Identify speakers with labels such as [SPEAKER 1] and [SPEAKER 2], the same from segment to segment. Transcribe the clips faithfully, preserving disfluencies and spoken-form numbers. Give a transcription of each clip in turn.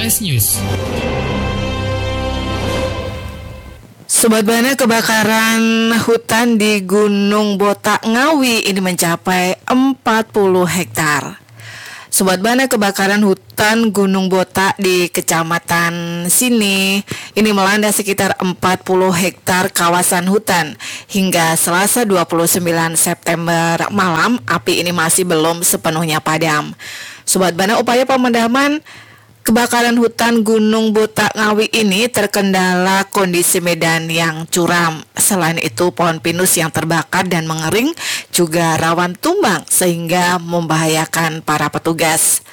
[SPEAKER 1] Flash News.
[SPEAKER 2] Sobat Bana, kebakaran hutan di Gunung Botak Ngawi ini mencapai empat puluh hektar. Sobat Bana, kebakaran hutan Gunung Botak di Kecamatan Sini ini melanda sekitar empat puluh hektar kawasan hutan. Hingga Selasa dua puluh sembilan September malam, api ini masih belum sepenuhnya padam. Sobat Bana, upaya pemadaman kebakaran hutan Gunung Botak Ngawi ini terkendala kondisi medan yang curam. Selain itu, pohon pinus yang terbakar dan mengering juga rawan tumbang sehingga membahayakan para petugas.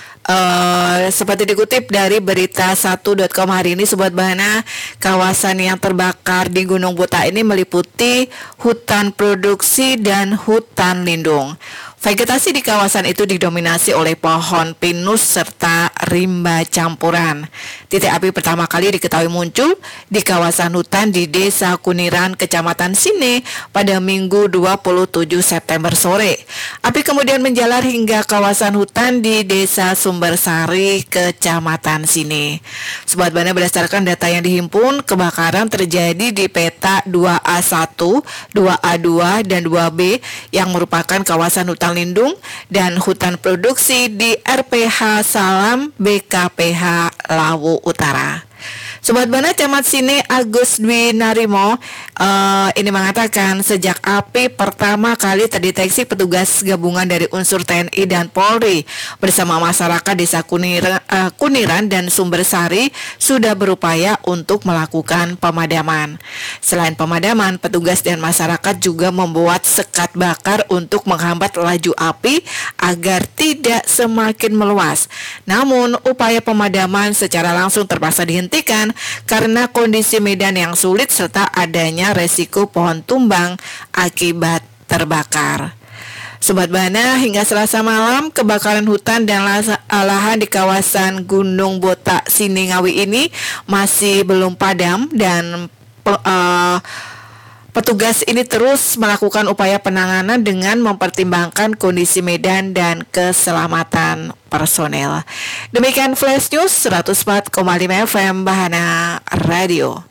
[SPEAKER 2] Uh, seperti dikutip dari berita satu titik com hari ini, Sobat Bana, kawasan yang terbakar di Gunung Botak ini meliputi hutan produksi dan hutan lindung. Vegetasi di kawasan itu didominasi oleh pohon pinus serta rimba campuran. Titik api pertama kali diketahui muncul di kawasan hutan di Desa Kuniran, Kecamatan Sini pada Minggu dua puluh tujuh September sore. Api kemudian menjalar hingga kawasan hutan di Desa Sumbersari, Kecamatan Sini. Sobat Bana, berdasarkan data yang dihimpun, kebakaran terjadi di peta dua A satu, dua A dua, dan dua B yang merupakan kawasan hutan lindung dan hutan produksi di R P H Salam B K P H Lawu Utara. Sobat Bana, Camat Sini Agus Dwi Narimo uh, ini mengatakan sejak api pertama kali terdeteksi, petugas gabungan dari unsur T N I dan Polri bersama masyarakat Desa Kuniran, uh, Kuniran dan Sumbersari sudah berupaya untuk melakukan pemadaman. Selain pemadaman, petugas dan masyarakat juga membuat sekat bakar untuk menghambat laju api agar tidak semakin meluas. Namun, upaya pemadaman secara langsung terpaksa dihentikan karena kondisi medan yang sulit serta adanya resiko pohon tumbang akibat terbakar. Sobat Bana, hingga Selasa malam, kebakaran hutan dan lahan di kawasan Gunung Botak Sini Ngawi ini masih belum padam dan uh, petugas ini terus melakukan upaya penanganan dengan mempertimbangkan kondisi medan dan keselamatan personel. Demikian Flash News seratus empat koma lima F M Bahana Radio.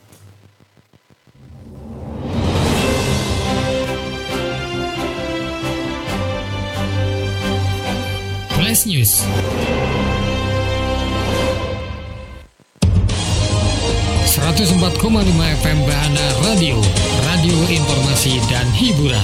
[SPEAKER 1] Flash News. seratus empat koma lima F M Bahana Radio, radio informasi dan hiburan.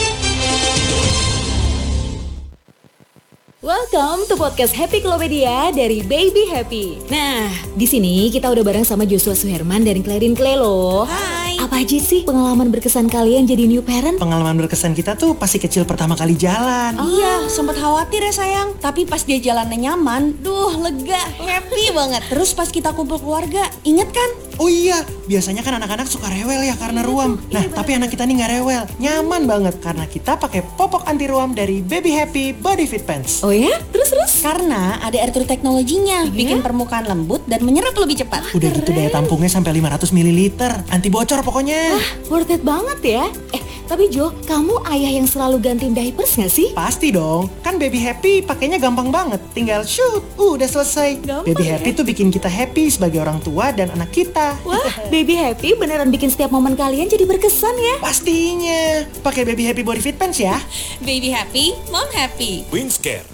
[SPEAKER 3] Welcome to podcast Happy Klopedia dari Baby Happy. Nah, di sini kita udah bareng sama Joshua Suherman dari Clarin Clay loh.
[SPEAKER 4] Hai.
[SPEAKER 3] Apa aja sih pengalaman berkesan kalian jadi new parent?
[SPEAKER 4] Pengalaman berkesan kita tuh pasti kecil pertama kali jalan.
[SPEAKER 5] Oh. Iya, sempat khawatir ya sayang. Tapi pas dia jalannya nyaman, duh lega, happy banget. Terus pas kita kumpul keluarga, inget kan?
[SPEAKER 4] Oh iya, biasanya kan anak-anak suka rewel ya karena ruam. Nah, iya, tapi anak kita nih gak rewel, nyaman banget karena kita pakai popok anti ruam dari Baby Happy Body Fit Pants.
[SPEAKER 3] Oh ya? Terus-terus?
[SPEAKER 5] Karena ada air true teknologinya,
[SPEAKER 3] iya?
[SPEAKER 5] bikin permukaan lembut dan menyerap lebih cepat.
[SPEAKER 4] Udah gitu daya tampungnya sampai lima ratus mililiter, anti bocor pokoknya.
[SPEAKER 3] Wah, worth it banget ya. Eh, tapi Jo, kamu ayah yang selalu gantiin diapers gak sih?
[SPEAKER 4] Pasti dong, kan Baby Happy pakainya gampang banget. Tinggal shoot, uh, udah selesai.
[SPEAKER 3] Gampang,
[SPEAKER 4] Baby Happy
[SPEAKER 3] ya?
[SPEAKER 4] tuh bikin kita happy sebagai orang tua dan anak kita.
[SPEAKER 3] Wah, Baby Happy beneran bikin setiap momen kalian jadi berkesan ya.
[SPEAKER 4] Pastinya, pakai Baby Happy Body Fit Pants ya.
[SPEAKER 5] Baby happy, mom happy.
[SPEAKER 6] Wingscare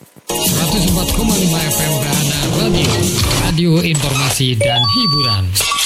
[SPEAKER 1] seratus empat koma lima F M Bahana Radio, radio informasi dan hiburan.